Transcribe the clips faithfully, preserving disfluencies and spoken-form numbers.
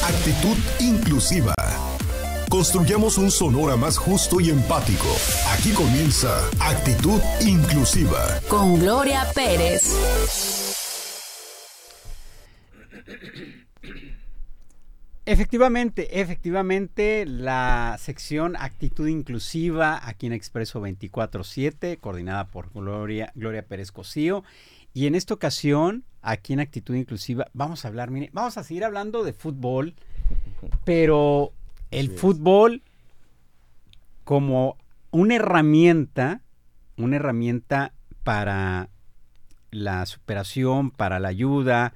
Actitud inclusiva. Construyamos un Sonora más justo y empático. Aquí comienza Actitud Inclusiva. Con Gloria Pérez. Efectivamente, efectivamente, la sección Actitud Inclusiva aquí en Expreso veinticuatro siete, coordinada por Gloria, Gloria Pérez Cosío. Y en esta ocasión, aquí en Actitud Inclusiva, vamos a hablar, mire, vamos a seguir hablando de fútbol, pero el fútbol como una herramienta, una herramienta para la superación, para la ayuda,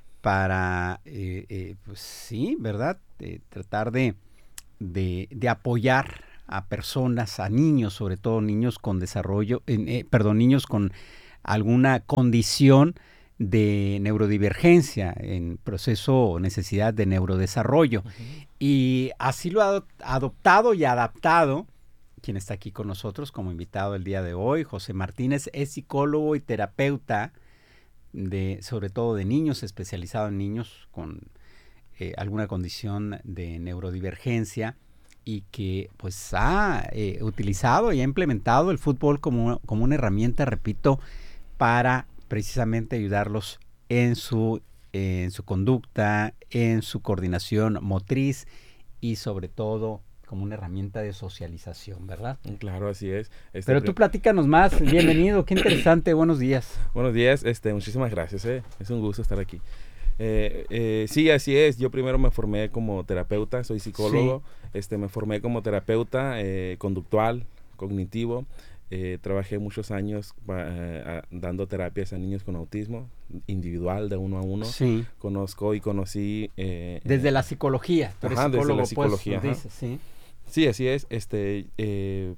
para, eh, eh, pues sí, ¿verdad? Eh, tratar de, de, de apoyar a personas, a niños, sobre todo niños con desarrollo, eh, eh, perdón, niños con alguna condición de neurodivergencia, en proceso o necesidad de neurodesarrollo. Uh-huh. Y así lo ha adoptado y adaptado quien está aquí con nosotros como invitado el día de hoy. José Martínez es psicólogo y terapeuta, de, sobre todo de niños, especializado en niños con eh, alguna condición de neurodivergencia y que pues ha eh, utilizado y ha implementado el fútbol como, como una herramienta, repito, para precisamente ayudarlos en su, eh, en su conducta, en su coordinación motriz y sobre todo como una herramienta de socialización, ¿verdad? Claro, así es. Este Pero tú platícanos más, bienvenido, qué interesante, buenos días. Buenos días, este, muchísimas gracias, eh. es un gusto estar aquí. Eh, eh, sí, así es, yo primero me formé como terapeuta, soy psicólogo, sí. este, me formé como terapeuta eh, conductual, cognitivo. Eh, trabajé muchos años uh, dando terapias a niños con autismo, individual, de uno a uno. Sí. Conozco y conocí... Eh, desde eh, la psicología. Tú ajá, desde la psicología. Pues, dices, sí. sí, así es. Este, eh,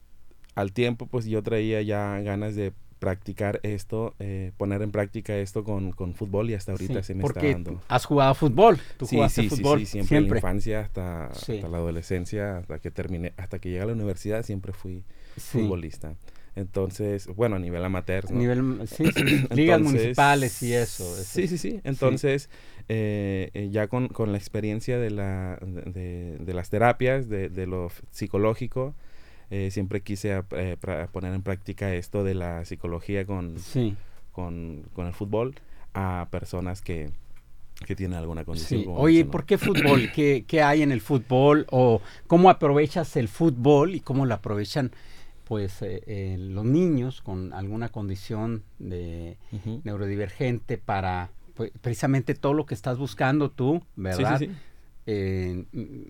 al tiempo, pues yo traía ya ganas de practicar esto, eh, poner en práctica esto con, con fútbol y hasta ahorita sí, se me porque está dando. ¿Has jugado fútbol? ¿Tú sí, jugaste sí, fútbol? Sí, sí, siempre, siempre. en la infancia hasta, sí. hasta la adolescencia, hasta que terminé, hasta que llegué a la universidad siempre fui sí. futbolista. Entonces, bueno, a nivel amateur, ¿no? A nivel, sí, sí. Ligas Entonces, municipales y eso. eso. Sí, sí, sí. Entonces, sí. Eh, ya con, con la experiencia de, la, de, de las terapias, de, de lo psicológico, eh, siempre quise eh, pra, poner en práctica esto de la psicología con, sí. con, con el fútbol a personas que, que tienen alguna condición. Sí. Oye, ¿por qué fútbol? ¿Qué, ¿Qué hay en el fútbol? ¿O cómo aprovechas el fútbol y cómo lo aprovechan pues eh, eh, los niños con alguna condición de uh-huh. neurodivergente para pues, precisamente todo lo que estás buscando tú, ¿verdad? Sí, sí, sí. Eh,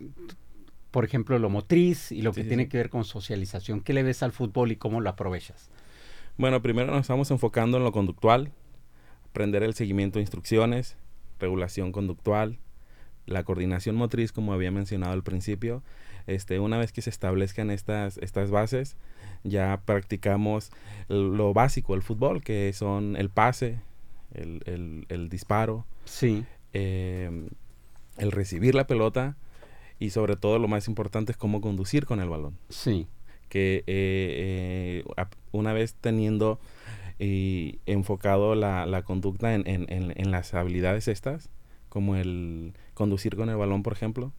por ejemplo, lo motriz y lo que sí, tiene sí. que ver con socialización. ¿Qué le ves al fútbol y cómo lo aprovechas? Bueno, primero nos estamos enfocando en lo conductual, aprender el seguimiento de instrucciones, regulación conductual, la coordinación motriz, como había mencionado al principio. Este, una vez que se establezcan estas, estas bases, ya practicamos lo básico del fútbol, que son el pase, el, el, el disparo, sí. eh, el recibir la pelota y sobre todo lo más importante es cómo conducir con el balón. Sí. Que eh, eh, una vez teniendo eh, enfocado la, la conducta en, en, en, en las habilidades estas, como el conducir con el balón, por ejemplo,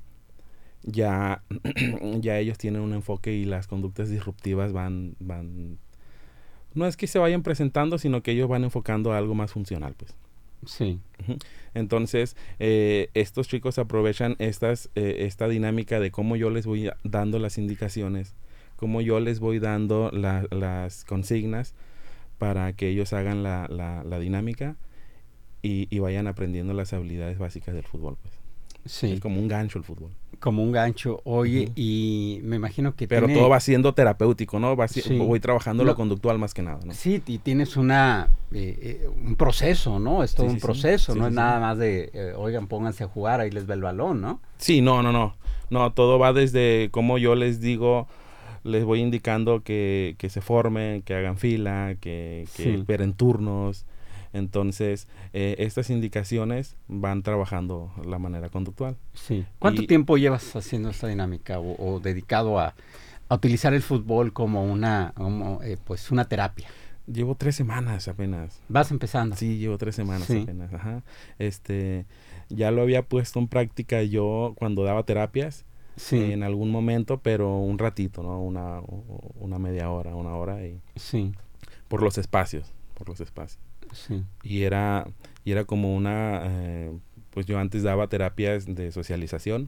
ya, ya ellos tienen un enfoque y las conductas disruptivas van, van, no es que se vayan presentando, sino que ellos van enfocando a algo más funcional, pues. Sí. Uh-huh. Entonces, eh, estos chicos aprovechan estas, eh, esta dinámica de cómo yo les voy dando las indicaciones, cómo yo les voy dando la, las consignas para que ellos hagan la, la, la dinámica y, y vayan aprendiendo las habilidades básicas del fútbol, pues. Sí. Es como un gancho el fútbol. Como un gancho. Oye, uh-huh. y me imagino que Pero tiene... todo va siendo terapéutico, ¿no? Va si... sí. Voy trabajando no. lo conductual más que nada, ¿no? Sí, y tienes una eh, eh, un proceso, ¿no? Es todo sí, un sí, proceso, sí. no Sí, es sí, nada sí. más de, eh, oigan, pónganse a jugar, ahí les va el balón, ¿no? Sí, no, no, no. No, todo va desde cómo yo les digo, les voy indicando que, que se formen, que hagan fila, que, que sí. esperen turnos. Entonces, eh, estas indicaciones van trabajando la manera conductual. Sí. ¿Cuánto y, tiempo llevas haciendo esta dinámica o, o dedicado a, a utilizar el fútbol como una, como, eh, pues una terapia? Llevo tres semanas apenas. Vas empezando. Sí, llevo tres semanas Sí. apenas. Ajá. Este, ya lo había puesto en práctica yo cuando daba terapias Sí, en algún momento, pero un ratito, ¿no? Una, una media hora, una hora y sí, por los espacios, por los espacios. sí. Y era, y era como una, eh, pues yo antes daba terapias de socialización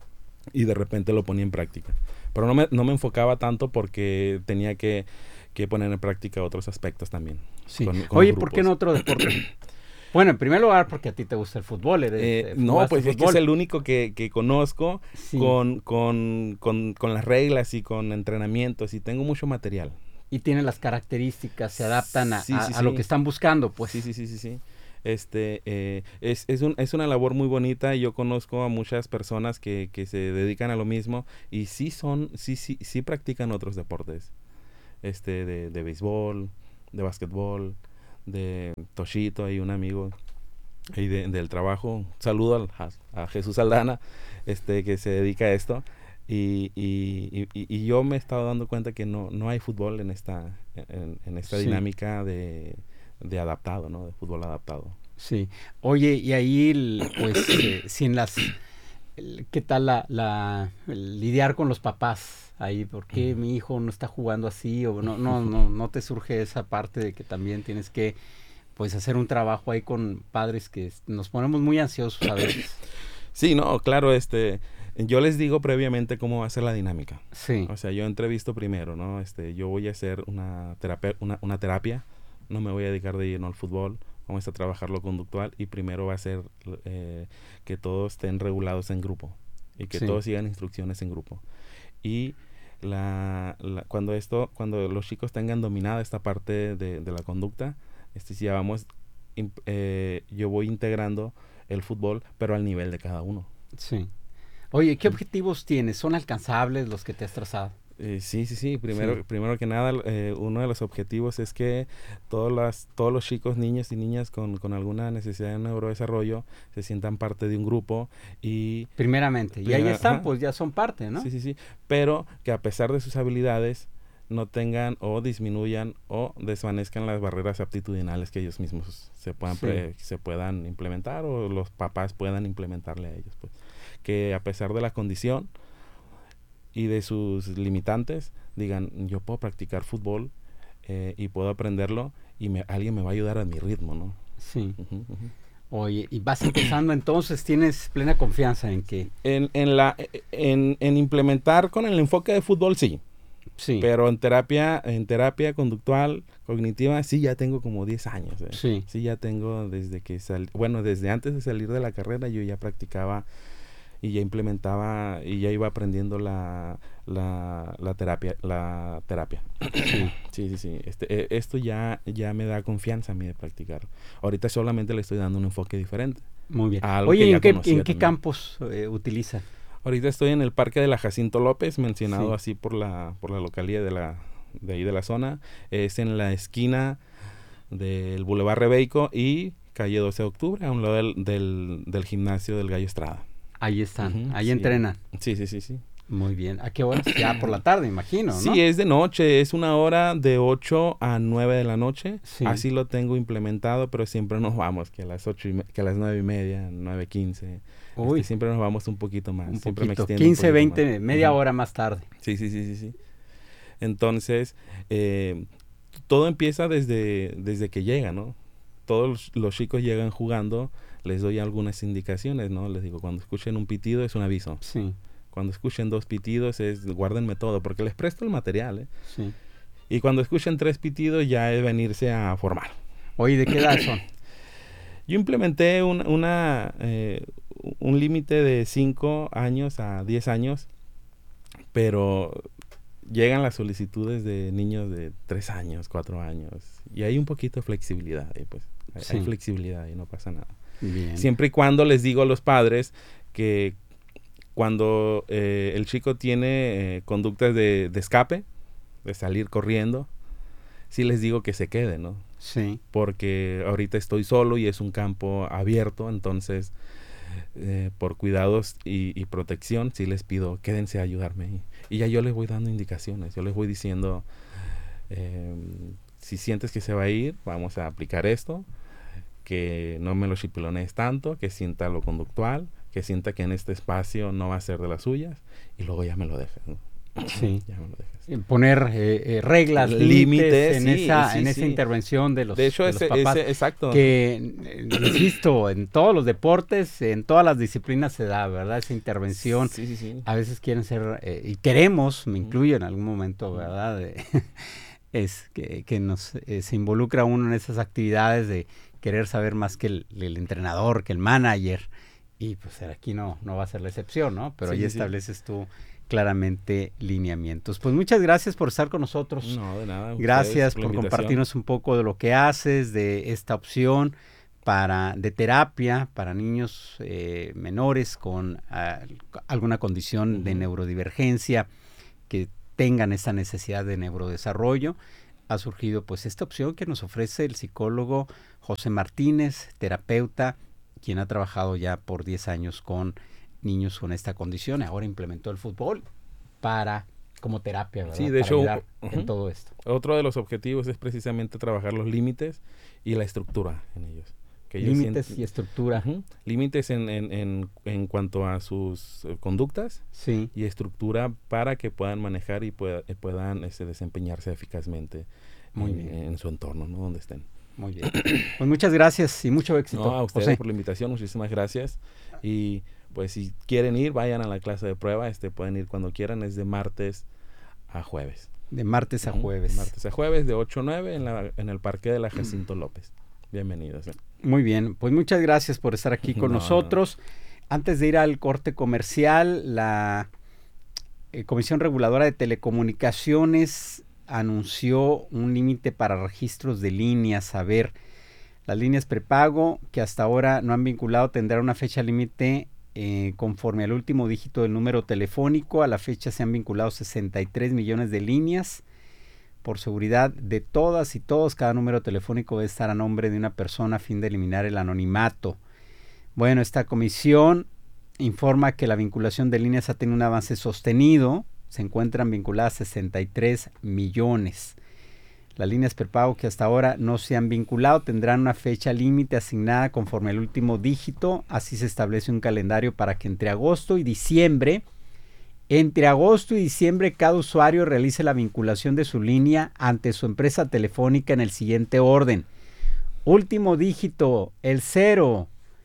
y de repente lo ponía en práctica. Pero no me, no me enfocaba tanto porque tenía que, que poner en práctica otros aspectos también. Sí. con- con Oye, los ¿por qué grupos. no otro deporte? Bueno, en primer lugar, porque a ti te gusta el fútbol. Eres, Eh, eh, no, jugaste pues es que fútbol. es el único que, que conozco Sí. con, con, con, con las reglas y con entrenamientos y tengo mucho material. Y tiene las características, se adaptan a, Sí, a- sí, a lo sí. que están buscando, pues. Sí, sí, sí, sí, sí. Este, eh, es, es, un, es una labor muy bonita y yo conozco a muchas personas que, que se dedican a lo mismo y sí son, sí, sí, sí practican otros deportes. Este, de, de béisbol, de básquetbol, de Toshito, hay un amigo ahí de- del trabajo. Saludo al- a, a Jesús Aldana, este, que se dedica a esto. Y, y, y, y yo me he estado dando cuenta que no, no hay fútbol en esta, en, en esta Sí. dinámica de, de adaptado, ¿no? De fútbol adaptado. Sí. Oye, y ahí, el- pues, eh, sin las... el- ¿Qué tal la, la el lidiar con los papás ahí? ¿Por qué mi hijo no está jugando así? O no, no, no, no te surge esa parte de que también tienes que, pues, hacer un trabajo ahí con padres que es- nos ponemos muy ansiosos a veces. Sí, no, claro, este, yo les digo previamente cómo va a ser la dinámica. Sí, O sea, yo entrevisto primero, ¿no? Este, yo voy a hacer una terapia, una, una terapia, no me voy a dedicar de lleno al fútbol, vamos a trabajar lo conductual y primero va a ser eh, que todos estén regulados en grupo y que Sí. todos sigan instrucciones en grupo. Y la, la- cuando esto, cuando los chicos tengan dominada esta parte de, de la conducta, este, si ya vamos, im- eh, yo voy integrando el fútbol, pero al nivel de cada uno. sí. Oye, ¿qué objetivos tienes? ¿Son alcanzables los que te has trazado? Eh, sí, sí, sí. Primero, Sí. primero que nada, eh, uno de los objetivos es que todos, las, todos los chicos, niños y niñas con, con alguna necesidad de neurodesarrollo se sientan parte de un grupo y... Primeramente. Y ahí Primera- están, ajá. pues ya son parte, ¿no? Sí, sí, sí. Pero que a pesar de sus habilidades no tengan o disminuyan o desvanezcan las barreras aptitudinales que ellos mismos se puedan, Sí. pre- se puedan implementar o los papás puedan implementarle a ellos. Pues. Que a pesar de la condición y de sus limitantes, digan, yo puedo practicar fútbol eh, y puedo aprenderlo y me, alguien me va a ayudar a mi ritmo, ¿no? Sí. Ujú, ujú. Oye, y vas empezando entonces, tienes plena confianza en que... En, en, la, en, en implementar con el enfoque de fútbol, sí. Sí, Pero en terapia, en terapia conductual, cognitiva, sí ya tengo como diez años. ¿eh? sí, Sí ya tengo desde que salí, bueno, desde antes de salir de la carrera yo ya practicaba y ya implementaba y ya iba aprendiendo la, la, la terapia, la terapia. sí. Sí, sí, sí. Este, eh, esto ya, ya me da confianza a mí de practicar. Ahorita solamente le estoy dando un enfoque diferente. Muy bien. A algo Oye, que ya ¿en qué, conocía en qué también. campos eh, utilizan? Ahorita estoy en el Parque de la Jacinto López, mencionado Sí. así por la, por la localidad de la, de ahí de la zona. Es en la esquina del Boulevard Rebeico y calle doce de octubre, a un lado del, del, del gimnasio del Gallo Estrada. Ahí están, Ujú, ahí sí. entrenan. Sí, sí, sí, sí. Muy bien. ¿A qué horas? Ya por la tarde, imagino, ¿no? Sí, es de noche, es una hora de ocho a nueve de la noche. Sí. Así lo tengo implementado, pero siempre nos vamos, que a las ocho y me- que a las nueve y media, nueve quince. Uy, Este, siempre nos vamos un poquito más. un siempre me poquito. extiendo un quince, poquito veinte, más. media Ujú. hora más tarde. Sí, sí, sí, sí, sí. Entonces, eh, todo empieza desde, desde que llega, ¿no? Todos los, los chicos llegan jugando, les doy algunas indicaciones, ¿no? Les digo, cuando escuchen un pitido es un aviso. Sí, Cuando escuchen dos pitidos es guárdenme todo, porque les presto el material, ¿eh? sí. Y cuando escuchen tres pitidos ya es venirse a formar. Oye, ¿de qué edad son? Yo implementé un, una, eh, un límite de cinco años a diez años, pero llegan las solicitudes de niños de tres años, cuatro años, y hay un poquito de flexibilidad, ahí, pues. Hay, Sí. hay flexibilidad y no pasa nada. Bien. Siempre y cuando les digo a los padres que cuando eh, el chico tiene eh, conductas de, de escape, de salir corriendo, sí les digo que se quede, ¿no? Sí, Porque ahorita estoy solo y es un campo abierto, entonces eh, por cuidados y, y protección sí les pido quédense a ayudarme y, y ya yo les voy dando indicaciones, yo les voy diciendo eh, si sientes que se va a ir, vamos a aplicar esto, que no me lo chipilones tanto, que sienta lo conductual, que sienta que en este espacio no va a ser de las suyas, y luego ya me lo dejas, ¿no? Sí. Ya me lo dejas. Poner eh, eh, reglas, límites en, sí, esa, sí, en esa sí. intervención de los, de hecho, de ese, los papás. Ese, exacto. Que, eh, insisto, en todos los deportes, en todas las disciplinas se da, ¿verdad? Esa intervención. Sí, sí, sí. A veces quieren ser, eh, y queremos, me incluyo en algún momento, ¿verdad? De, es que, que nos eh, se involucra uno en esas actividades de querer saber más que el, el entrenador, que el manager. Y pues aquí no, no va a ser la excepción, ¿no? Pero sí, ahí sí. estableces tú claramente lineamientos. Pues muchas gracias por estar con nosotros. No, de nada. Gracias por compartirnos un poco de lo que haces, de esta opción para de terapia para niños eh, menores con uh, alguna condición uh-huh. de neurodivergencia que tengan esa necesidad de neurodesarrollo. Ha surgido pues esta opción que nos ofrece el psicólogo José Martínez, terapeuta, quien ha trabajado ya por diez años con niños con esta condición. Ahora implementó el fútbol para como terapia, ¿verdad? Sí, de para hecho, ayudar uh-huh. en todo esto. Otro de los objetivos es precisamente trabajar los límites y la estructura en ellos. Que límites sienten, y estructura. Uh-huh, límites en, en, en, en cuanto a sus uh, conductas sí. y estructura para que puedan manejar y pueda, puedan este, desempeñarse eficazmente Muy en, bien. en su entorno, ¿no? Donde estén. Muy bien. Pues muchas gracias y mucho éxito. No, a ustedes José. por la invitación, muchísimas gracias. Y pues si quieren ir, vayan a la clase de prueba, este pueden ir cuando quieran, es de martes a jueves. De martes a jueves. De martes a jueves, de ocho a nueve en, la, en el Parque de la Jacinto López. Bienvenidos. ¿eh? Muy bien, pues muchas gracias por estar aquí con no, nosotros. No. Antes de ir al corte comercial, la eh, Comisión Reguladora de Telecomunicaciones anunció un límite para registros de líneas. A ver, las líneas prepago que hasta ahora no han vinculado tendrán una fecha límite eh, conforme al último dígito del número telefónico. A la fecha se han vinculado sesenta y tres millones de líneas. Por seguridad de todas y todos, cada número telefónico debe estar a nombre de una persona a fin de eliminar el anonimato. Bueno, esta comisión informa que la vinculación de líneas ha tenido un avance sostenido. Se encuentran vinculadas sesenta y tres millones. Las líneas prepago que hasta ahora no se han vinculado tendrán una fecha límite asignada conforme al último dígito. Así se establece un calendario para que entre agosto y diciembre, entre agosto y diciembre, cada usuario realice la vinculación de su línea ante su empresa telefónica en el siguiente orden. Último dígito, el cero,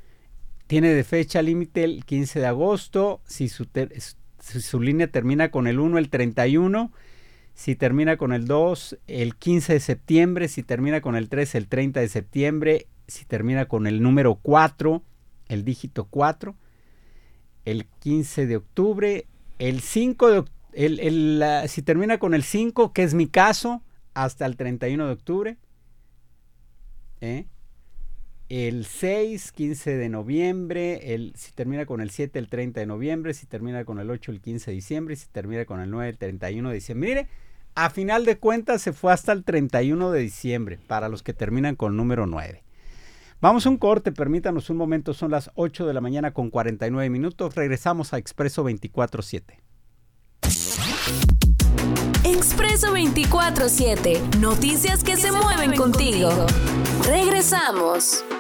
tiene de fecha límite el quince de agosto. Si su, ter- si su línea termina con el uno, el treinta y uno. Si termina con el dos, el quince de septiembre. Si termina con el tres, el treinta de septiembre. Si termina con el número cuatro, el dígito cuatro, el quince de octubre. El cinco de el, el, uh, si termina con el cinco, que es mi caso, hasta el treinta y uno de octubre. ¿Eh? El seis, quince de noviembre. El, si termina con el siete, el treinta de noviembre. Si termina con el ocho, el quince de diciembre. Si termina con el nueve, el treinta y uno de diciembre. Mire, a final de cuentas se fue hasta el treinta y uno de diciembre para los que terminan con el número nueve. Vamos a un corte, permítanos un momento, son las ocho de la mañana con cuarenta y nueve minutos. Regresamos a Expreso veinticuatro siete. Expreso veinticuatro siete, noticias que se mueven contigo. Regresamos.